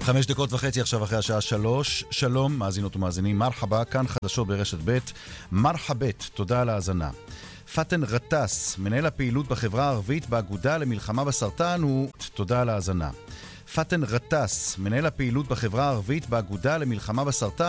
5:30 עכשיו אחרי השעה 3. שלום, מאזינות ומאזינים, מרחבה, כאן חדשות ברשת ב'. מרחבת, תודה על ההאזנה. פאטן רטס, מנהל הפעילות בחברה הערבית באגודה למלחמה בסרטן, הוא תודה על ההאזנה. פאטן רטס, מנהל הפעילות בחברה הערבית באגודה למלחמה בסרטן,